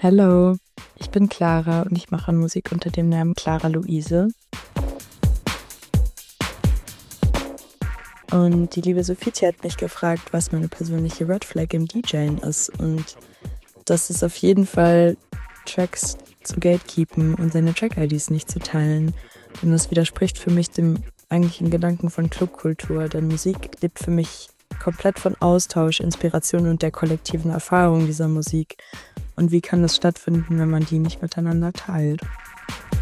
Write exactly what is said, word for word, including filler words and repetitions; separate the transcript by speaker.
Speaker 1: Hallo, ich bin Clara und ich mache Musik unter dem Namen Clara Luise. Und die liebe Sophie hat mich gefragt, was meine persönliche Red Flag im DJen ist. Und das ist auf jeden Fall, Tracks zu gatekeepen und seine Track-I Ds nicht zu teilen. Denn das widerspricht für mich dem eigentlichen Gedanken von Clubkultur. Denn Musik lebt für mich komplett von Austausch, Inspiration und der kollektiven Erfahrung dieser Musik. Und wie kann das stattfinden, wenn man die nicht miteinander teilt?